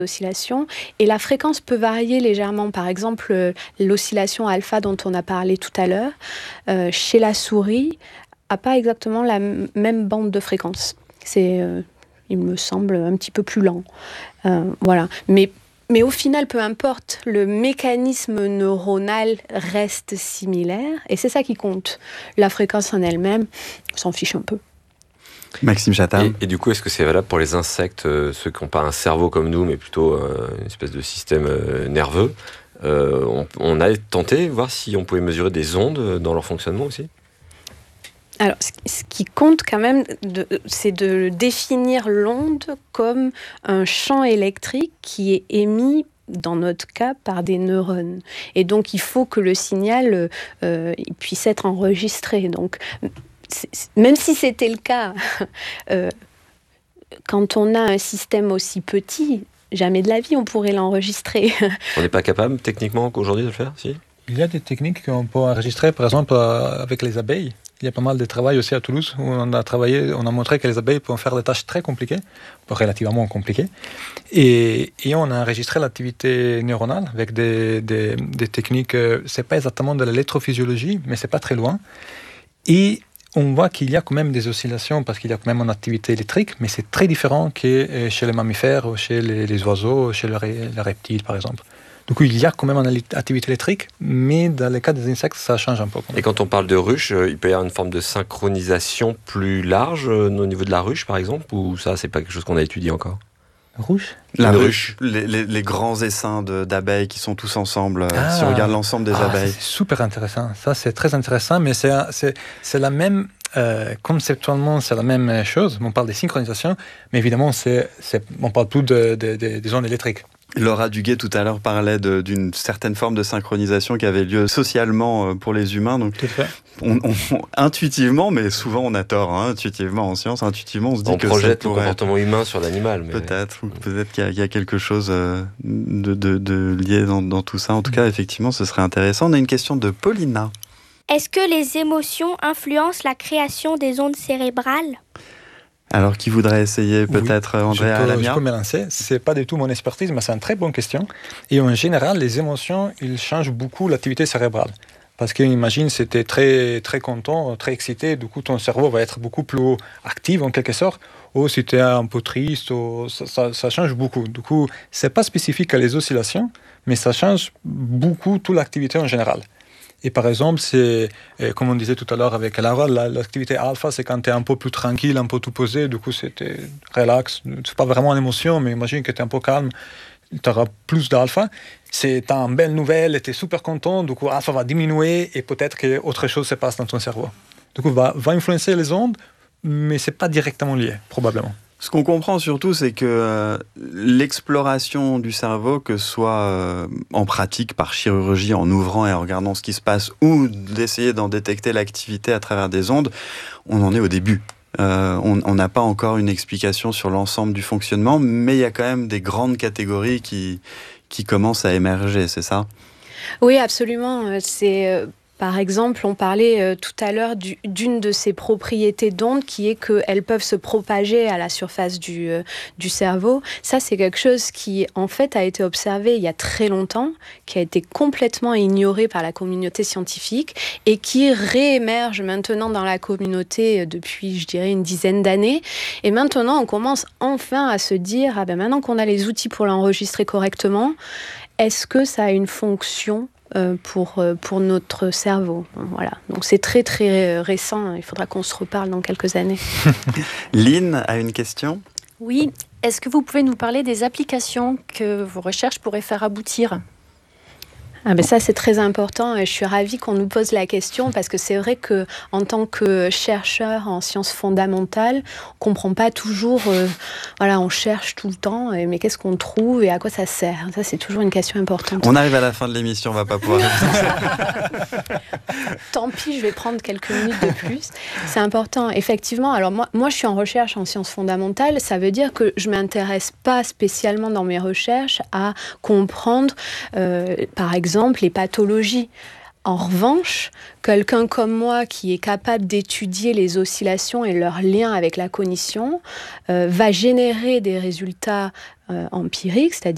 oscillations et la fréquence peut varier légèrement. Par exemple, l'oscillation alpha dont on a parlé tout à l'heure, chez la souris, n'a pas exactement la même bande de fréquence. C'est, il me semble, un petit peu plus lent. Voilà. Mais au final, peu importe, le mécanisme neuronal reste similaire et c'est ça qui compte. La fréquence en elle-même, on s'en fiche un peu. Maxime Chatham. Et du coup, est-ce que c'est valable pour les insectes, ceux qui n'ont pas un cerveau comme nous, mais plutôt une espèce de système nerveux on a tenté, voir si on pouvait mesurer des ondes dans leur fonctionnement aussi ? Alors, ce qui compte quand même, c'est de définir l'onde comme un champ électrique qui est émis, dans notre cas, par des neurones. Et donc, il faut que le signal il puisse être enregistré. Donc, même si c'était le cas, quand on a un système aussi petit, jamais de la vie on pourrait l'enregistrer. On n'est pas capable, techniquement, aujourd'hui, de le faire, si ? Il y a des techniques qu'on peut enregistrer, par exemple, avec les abeilles. Il y a pas mal de travail aussi à Toulouse où on a montré que les abeilles peuvent faire des tâches très compliquées, relativement compliquées. Et on a enregistré l'activité neuronale avec des techniques, c'est pas exactement de l'électrophysiologie, mais c'est pas très loin. Et on voit qu'il y a quand même des oscillations parce qu'il y a quand même une activité électrique, mais c'est très différent que chez les mammifères, ou chez les oiseaux, chez les reptiles par exemple. Du coup, il y a quand même une activité électrique, mais dans le cas des insectes, ça change un peu. Et quand on parle de ruche, il peut y avoir une forme de synchronisation plus large au niveau de la ruche, par exemple, ou ça, c'est pas quelque chose qu'on a étudié encore ? Ruche ? La ruche, les grands essaims d'abeilles qui sont tous ensemble, si on regarde l'ensemble des abeilles. C'est super intéressant, ça c'est très intéressant, mais c'est la même, conceptuellement c'est la même chose, on parle de synchronisation, mais évidemment on parle plus des ondes électriques. Laura Duguay tout à l'heure parlait d'une certaine forme de synchronisation qui avait lieu socialement pour les humains. Donc, tout à fait. Intuitivement, mais souvent on a tort, intuitivement en science, intuitivement on se dit que on projette le comportement humain sur l'animal. Mais... Peut-être qu'il y a quelque chose de lié dans tout ça. En tout cas, effectivement, ce serait intéressant. On a une question de Paulina. Est-ce que les émotions influencent la création des ondes cérébrales ? Alors, qui voudrait essayer peut-être, André Alamia ? Je peux me lancer. C'est pas du tout mon expertise, mais c'est une très bonne question. Et en général, les émotions, ils changent beaucoup l'activité cérébrale. Parce qu'imagine, c'était très, très content, très excité, du coup, ton cerveau va être beaucoup plus actif, en quelque sorte. Ou si tu es un peu triste, ça change beaucoup. Du coup, c'est pas spécifique à les oscillations, mais ça change beaucoup toute l'activité en général. Et par exemple, c'est, comme on disait tout à l'heure avec Laura, l'activité alpha, c'est quand tu es un peu plus tranquille, un peu tout posé, du coup, c'était relax. C'est pas vraiment une émotion, mais imagine que tu es un peu calme, tu auras plus d'alpha. Tu as une belle nouvelle, tu es super content, du coup, alpha va diminuer et peut-être qu'autre chose se passe dans ton cerveau. Du coup, va influencer les ondes, mais c'est pas directement lié, probablement. Ce qu'on comprend surtout, c'est que l'exploration du cerveau, que ce soit en pratique par chirurgie, en ouvrant et en regardant ce qui se passe, ou d'essayer d'en détecter l'activité à travers des ondes, on en est au début. On n'a pas encore une explication sur l'ensemble du fonctionnement, mais il y a quand même des grandes catégories qui commencent à émerger, c'est ça ? Oui, absolument. Par exemple, on parlait tout à l'heure d'une de ces propriétés d'ondes qui est qu'elles peuvent se propager à la surface du cerveau. Ça, c'est quelque chose qui, en fait, a été observé il y a très longtemps, qui a été complètement ignoré par la communauté scientifique et qui réémerge maintenant dans la communauté depuis, je dirais, une dizaine d'années. Et maintenant, on commence enfin à se dire, maintenant qu'on a les outils pour l'enregistrer correctement, est-ce que ça a une fonction pour notre cerveau. Voilà. Donc c'est très très récent, il faudra qu'on se reparle dans quelques années. Lynn a une question ? Oui, est-ce que vous pouvez nous parler des applications que vos recherches pourraient faire aboutir ? Ça c'est très important et je suis ravie qu'on nous pose la question parce que c'est vrai qu'en tant que chercheur en sciences fondamentales, on comprend pas toujours, on cherche tout le temps, mais qu'est-ce qu'on trouve et à quoi ça sert ? Ça c'est toujours une question importante. On arrive à la fin de l'émission, on va pas pouvoir... Tant pis, je vais prendre quelques minutes de plus. C'est important, effectivement. Alors moi je suis en recherche en sciences fondamentales, ça veut dire que je m'intéresse pas spécialement dans mes recherches à comprendre, par exemple, les pathologies. En revanche, quelqu'un comme moi qui est capable d'étudier les oscillations et leur lien avec la cognition va générer des résultats empiriques, c'est-à-dire